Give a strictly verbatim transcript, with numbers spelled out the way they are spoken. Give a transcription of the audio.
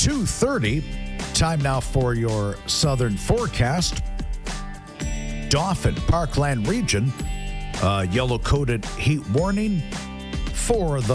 two thirty. Time now for your southern forecast. Dauphin, Parkland region, uh, yellow-coated heat warning for the